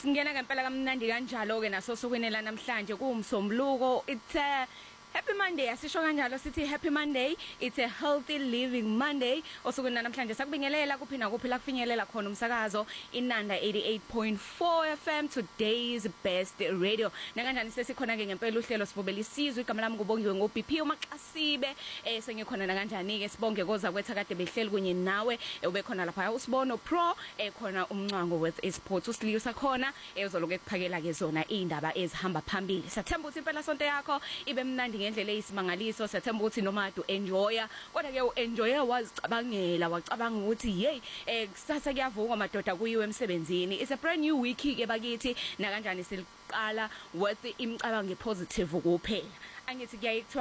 Singena ngempela kamnandi kanjalo ke naso sokwinela namhlanje kuumsombuluko. It's Happy Monday. Asisho kanjalo sithi Happy Monday. It's a healthy living Monday. Osukwini namhlanje sakubingelela kuphina kuphi la kufinyelela khona umsakazo Inanda 88.4 FM, today's best radio. Nakanjani sesikhona ke ngempela uhlelo sivubela isizwe. Igama lami kubongiwe ngoBP uMaxasibe. Sengikhona na kanjani ke sibonge koza kwethu kade behleli kunye nawe. Ube khona lapha uSibono Pro, khona umncango with esports uSiliyo sakhona. Uzoloku ekuphakela ke zona indaba ezihamba phambili. Sathemba ukuthi impela sonto yakho ibe mnandi ngendlela eyisimangaliso. Siyathemba ukuthi noma du enjoya kodwa ke uenjoya wazicabangela wacabanga ukuthi hey kusasa kuyavuka madoda kuyiwe emsebenzini. It's a brand new week ke bakithi na kanjani siliqala with imicabango positive kuphela. Angithi kuyayi